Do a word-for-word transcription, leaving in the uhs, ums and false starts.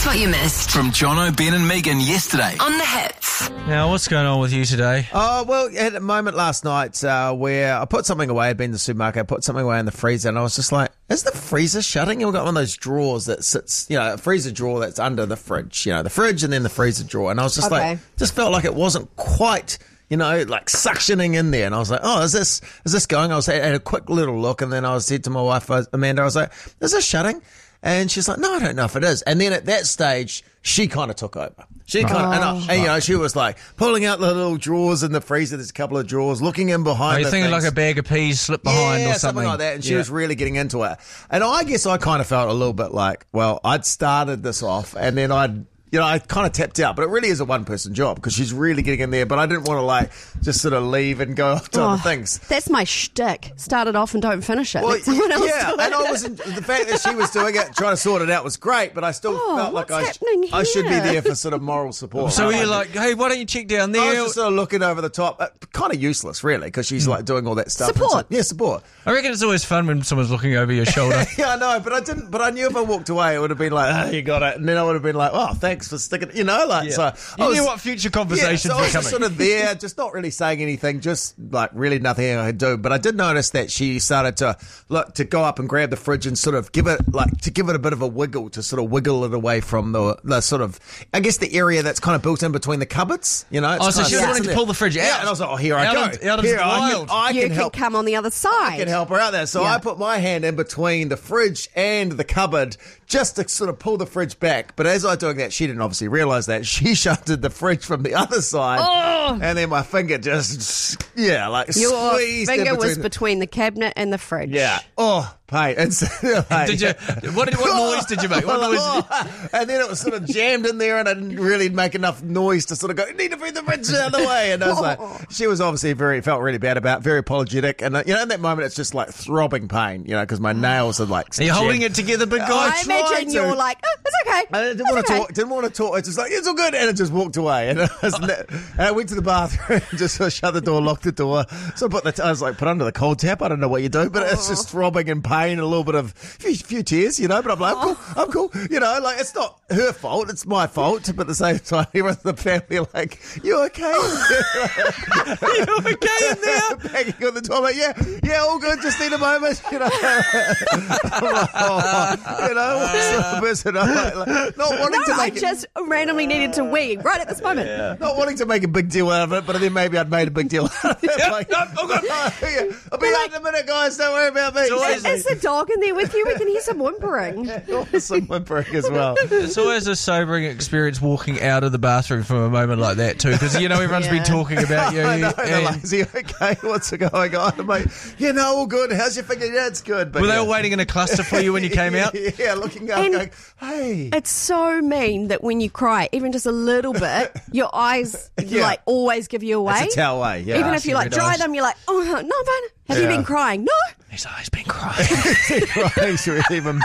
what you missed From Jono, Ben and Megan yesterday. on The Hits. Now, what's going on with you today? Oh, well, I had a moment last night uh, where I put something away. I'd been to the supermarket, I put something away in the freezer, and I was just like, is the freezer shutting? You've got one of those drawers that sits, you know, a freezer drawer that's under the fridge, you know, the fridge and then the freezer drawer. And I was just Okay. like, just felt like it wasn't quite, you know, like suctioning in there. And I was like, oh, is this, is this going? I was I had a quick little look, and then I said to my wife, Amanda, I was like, is this shutting? And she's like, no, I don't know if it is. And then at that stage, she kind of took over. She kind of, and, I, and you know, she was like pulling out the little drawers in the freezer. There's a couple of drawers, looking in behind. Are you the thinking things. like a bag of peas slipped behind yeah, or something? like that. And she Yeah. was really getting into it. And I guess I kind of felt a little bit like, well, I'd started this off, and then I'd, you know, I kind of tapped out. But it really is a one-person job because she's really getting in there. But I didn't want to like just sort of leave and go off to Oh, other things. That's my shtick. Start it off and don't finish it. Well, Let someone else yeah, do it. and I wasn't. The fact that she was doing it, trying to sort it out, was great. But I still Oh, felt like what's I, sh- happening I should be here? there for sort of moral support. So I you're like, hey, why don't you check down I there? was just sort of looking over the top. Uh, kind of useless, really, because she's like doing all that stuff. Support. And so- yeah, support. I reckon it's always fun when someone's looking over your shoulder. Yeah, I know, but I didn't. But I knew if I walked away, it would have been like, "Oh, you got it," and then I would have been like, "Oh, thanks for sticking." You know, like so. You I was, knew what future conversations yeah, so I were was just coming. sort of there, just not really saying anything, just like really nothing I could do. But I did notice that she started to look to go up and grab the fridge and sort of give it like to give it a bit of a wiggle, to sort of wiggle it away from the the sort of I guess the area that's kind of built in between the cupboards. You know, it's Oh, so kind she of was sits wanting in to there. pull the fridge Yeah, out. and I was like, "Oh, here I Out go, of- out into here the I wild. can, I you can can help." come on the other side. I can help her out there. So Yeah. I put my hand in between the fridge and the cupboard just to sort of pull the fridge back. But as I was doing that, she didn't obviously realise that. She shunted the fridge from the other side. Oh. And then my finger just, yeah, like Your squeezed in finger between was the- between the cabinet and the fridge. Yeah. Oh, pain. And so, like, Did you? What, did, what noise did you make? What noise? Did you, and then it was sort of jammed in there, and I didn't really make enough noise to sort of go, need to bring the fridge out of the way. And I was like, she was obviously very, felt really bad about it, very apologetic. And, uh, you know, in that moment, it's just like throbbing pain, you know, because my nails are like. are you holding it together, big guy? I tried imagine to. you're like, oh, it's okay. I didn't It's want to okay. talk. Didn't want to talk. I was just like, it's all good, and it just walked away. And I, was, and I went to the bathroom, and just sort of shut the door, locked the door. So I put the. T- I was like, put under the cold tap. I don't know what you do, but it's just throbbing in pain, a little bit of few, few tears, you know. But I'm like, I'm cool. I'm cool. You know, like it's not her fault. It's my fault. But at the same time, everyone in the family are like, you okay? You okay in there? Banging on the door, like, yeah, yeah, all good. Just need a moment, you know. I'm like, oh, you know, what's the person? I'm like, like, not wanting No, to I make it, just randomly needed to wee right at this moment. not wanting to make a big deal out of it, but then maybe I'd made a big deal out of it. Yeah, Like, no, all good. oh, yeah, I'll be out in a minute, guys. Don't worry about me. Is, is the dog in there with you? We can hear some whimpering. Some whimpering as well. It's always a sobering experience walking out of the bathroom from a moment like that too, because you know everyone's been Yeah. talking about you. I know, they're and- like, is he okay? What's going on? I'm like, yeah, no, all good. How's your finger? Yeah, it's good. But were they yeah. all waiting in a cluster for you when you came out? Yeah, looking up, And- going, hey. It's so mean that when you cry, even just a little bit, your eyes Yeah. like always give you away. It's a towel way, yeah. Even if you like Red dry eyes. them, you're like, oh no, fine. Have you Yeah. been crying? No. His eyes been crying. Crying, so we even